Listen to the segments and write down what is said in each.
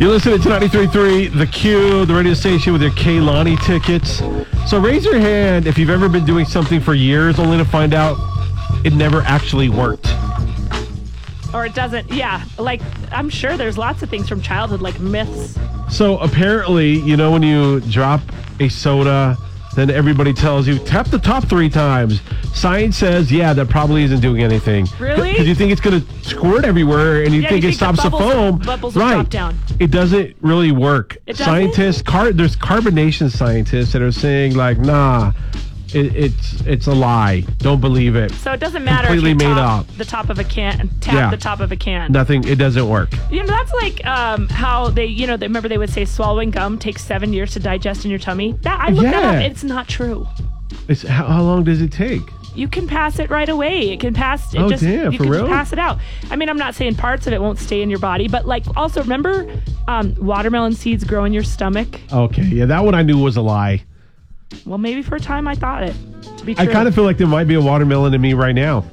You're listening to 93.3 The Q, the radio station with your Kehlani tickets. So raise your hand if you've ever been doing something for years only to find out it never actually worked. Or it doesn't. Yeah. Like, I'm sure there's lots of things from childhood, like myths. So apparently, you know, when you drop a soda, then everybody tells you, tap the top 3 times. Science says, yeah, that probably isn't doing anything. Really? Because you think it's going to squirt everywhere and you think it stops the foam. Bubbles will drop down. It doesn't really work. It doesn't? Scientists, there's carbonation scientists that are saying, like, nah, it's a lie. Don't believe it. So it doesn't matter Completely if you made tap up. the top of a can and tap the top of a can. Nothing. It doesn't work. You know, that's like how they, remember they would say swallowing gum takes 7 years to digest in your tummy. I looked that up. It's not true. How long does it take? You can pass it right away. It can pass. Damn, you for can real? just pass it out. I mean, I'm not saying parts of it won't stay in your body, but like also remember, watermelon seeds grow in your stomach. Okay, yeah, that one I knew was a lie. Well, maybe for a time I thought it to be true. I kind of feel like there might be a watermelon in me right now.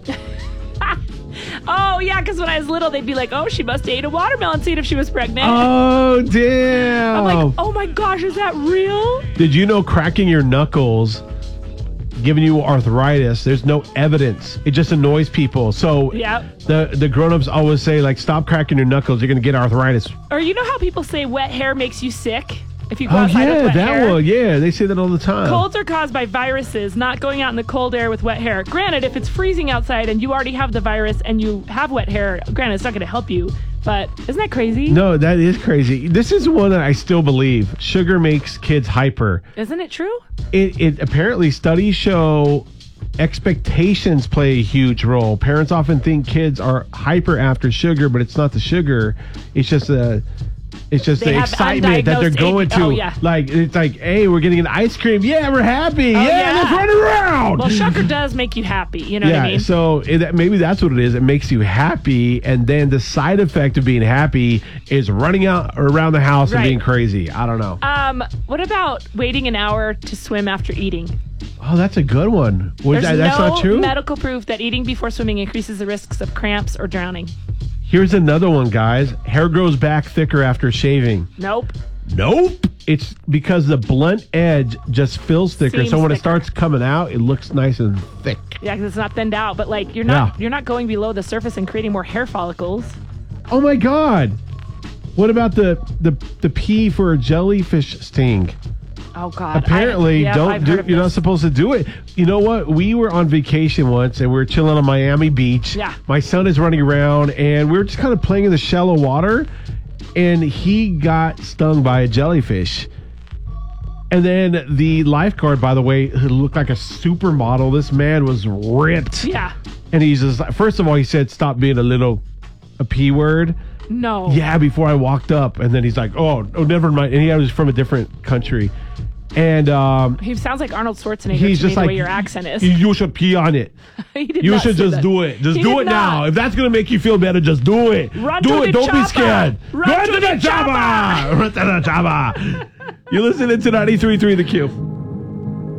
Oh, yeah, because when I was little, they'd be like, oh, she must have ate a watermelon seed if she was pregnant. Oh, damn. I'm like, oh my gosh, is that real? Did you know cracking your knuckles giving you arthritis? There's no evidence. It just annoys people. So the grown-ups always say, like, stop cracking your knuckles. You're going to get arthritis. Or you know how people say wet hair makes you sick? If you go outside with wet hair? One. Yeah, they say that all the time. Colds are caused by viruses, not going out in the cold air with wet hair. Granted, if it's freezing outside and you already have the virus and you have wet hair, granted, it's not going to help you. But isn't that crazy? No, that is crazy. This is one that I still believe. Sugar makes kids hyper. Isn't it true? It apparently studies show expectations play a huge role. Parents often think kids are hyper after sugar, but it's not the sugar. It's just the excitement that they're going to. Oh, yeah. Like, it's like, hey, we're getting an ice cream. Yeah, we're happy. Let's run around. Well, sugar does make you happy. You know what I mean? So maybe that's what it is. It makes you happy. And then the side effect of being happy is running out around the house and being crazy. I don't know. What about waiting an hour to swim after eating? Oh, that's a good one. There's that's no not true? medical proof that eating before swimming increases the risks of cramps or drowning. Here's another one, guys. Hair grows back thicker after shaving. Nope. It's because the blunt edge just feels thicker. Seems so when thicker. it starts coming out, it looks nice and thick. Yeah, because it's not thinned out. But like you're not going below the surface and creating more hair follicles. Oh my God. What about the pee for a jellyfish sting? Oh God! Apparently, you're not supposed to do it. You know what? We were on vacation once and we were chilling on Miami Beach. Yeah. My son is running around and we were just kind of playing in the shallow water, and he got stung by a jellyfish. And then the lifeguard, by the way, who looked like a supermodel. This man was ripped. Yeah. And he's just, first of all, he said, "Stop being a P word." No. Yeah, before I walked up. And then he's like, oh, never mind. And he was from a different country. And he sounds like Arnold Schwarzenegger he's to just me, like, the way your accent is. You should pee on it. You should just do it. Just do it now. If that's going to make you feel better, just do it. Do it. Don't be scared. Run to the chopper. Run to the chopper. You're listening to 93.3 The Q.